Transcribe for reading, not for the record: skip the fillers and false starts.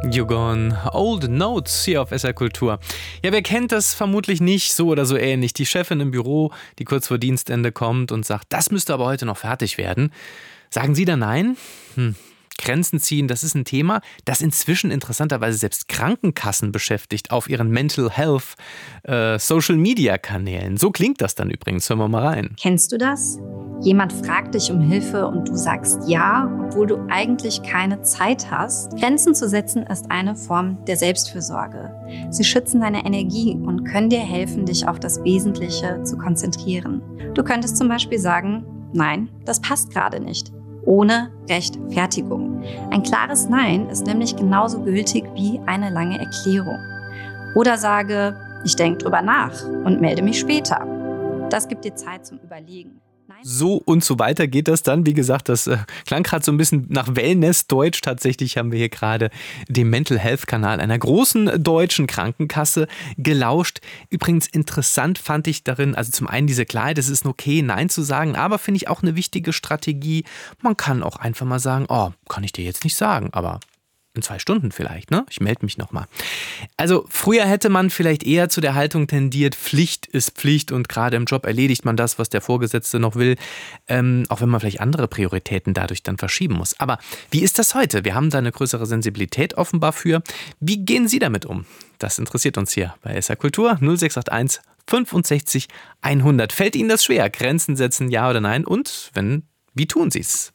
You Gone Old Notes hier auf SR Kultur. Ja, wer kennt das vermutlich nicht, so oder so ähnlich. Die Chefin im Büro, die kurz vor Dienstende kommt und sagt, das müsste aber heute noch fertig werden. Sagen Sie da nein? Grenzen ziehen, das ist ein Thema, das inzwischen interessanterweise selbst Krankenkassen beschäftigt auf ihren Mental Health Social Media Kanälen. So klingt das dann übrigens. Hören wir mal rein. Kennst du das? Jemand fragt dich um Hilfe und du sagst ja, obwohl du eigentlich keine Zeit hast. Grenzen zu setzen ist eine Form der Selbstfürsorge. Sie schützen deine Energie und können dir helfen, dich auf das Wesentliche zu konzentrieren. Du könntest zum Beispiel sagen, nein, das passt gerade nicht. Ohne Rechtfertigung. Ein klares Nein ist nämlich genauso gültig wie eine lange Erklärung. Oder sage, ich denke drüber nach und melde mich später. Das gibt dir Zeit zum Überlegen. So und so weiter geht das dann. Wie gesagt, das klang gerade so ein bisschen nach Wellness-Deutsch. Tatsächlich haben wir hier gerade dem Mental Health-Kanal einer großen deutschen Krankenkasse gelauscht. Übrigens interessant fand ich darin, also zum einen diese Klarheit, es ist okay, Nein zu sagen, aber finde ich auch eine wichtige Strategie. Man kann auch einfach mal sagen, oh, kann ich dir jetzt nicht sagen, aber in 2 Stunden vielleicht, ne? Ich melde mich nochmal. Also früher hätte man vielleicht eher zu der Haltung tendiert, Pflicht ist Pflicht und gerade im Job erledigt man das, was der Vorgesetzte noch will, auch wenn man vielleicht andere Prioritäten dadurch dann verschieben muss. Aber wie ist das heute? Wir haben da eine größere Sensibilität offenbar für. Wie gehen Sie damit um? Das interessiert uns hier bei SR Kultur 0681 65 100. Fällt Ihnen das schwer? Grenzen setzen, ja oder nein? Und wenn, wie tun Sie es?